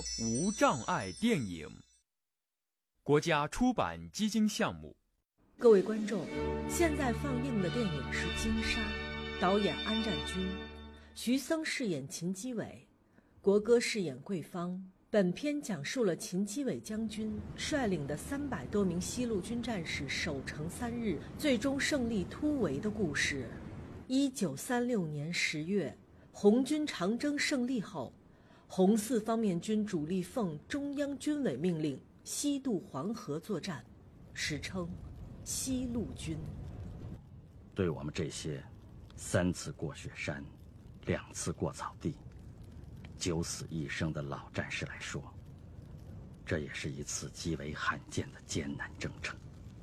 无障碍电影，国家出版基金项目。 各位观众，现在放映的电影是《金沙》，导演安占君，徐僧饰演秦基伟，国歌饰演桂芳。本片讲述了秦基伟将军率领的300多名西路军战士守城3日，最终胜利突围的故事。1936年10月，红军长征胜利后，红四方面军主力奉中央军委命令西渡黄河作战，史称西路军。 对我们这些3次过雪山、2次过草地、9死1生的老战士来说，这也是一次极为罕见的艰难征程。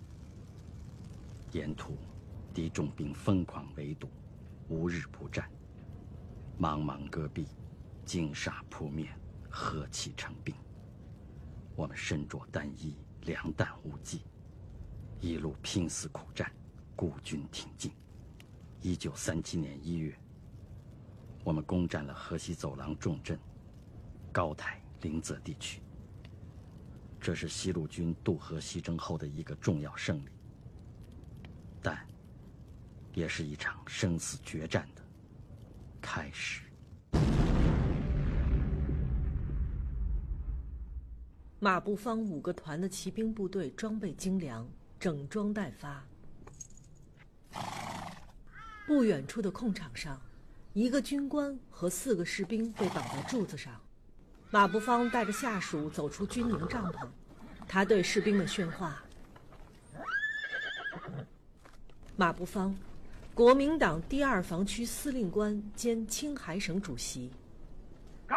沿途敌重兵疯狂围堵，无日不战，茫茫戈壁，惊煞扑面，禾气成冰。我们身着单衣，粮弹无忌，一路拼死苦战，孤军挺进。1937年1月，我们攻占了河西走廊重镇高台临泽地区，这是西路军渡河西征后的一个重要胜利，但也是一场生死决战的开始。 马步芳5个团的骑兵部队装备精良，整装待发。不远处的空场上，一个军官和4个士兵被绑在柱子上。马步芳带着下属走出军营帐篷，他对士兵们训话：马步芳，国民党第2防区司令官兼青海省主席，